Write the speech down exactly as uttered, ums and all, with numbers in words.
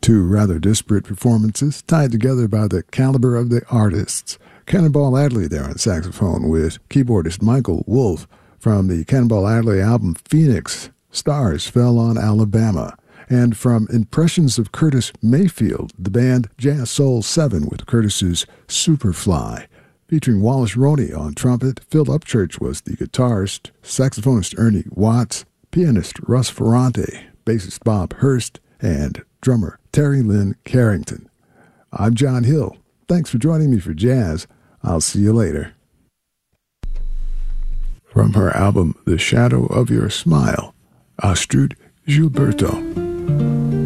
Two rather disparate performances tied together by the caliber of the artists. Cannonball Adderley there on saxophone with keyboardist Michael Wolff from the Cannonball Adderley album Phoenix, Stars Fell on Alabama. And from Impressions of Curtis Mayfield, the band Jazz Soul seven with Curtis's Superfly. Featuring Wallace Roney on trumpet, Phil Upchurch was the guitarist, saxophonist Ernie Watts, pianist Russ Ferrante, bassist Bob Hurst, and drummer Terry Lynn Carrington. I'm John Hill. Thanks for joining me for Jazz. I'll see you later. From her album The Shadow of Your Smile, Astrud Gilberto.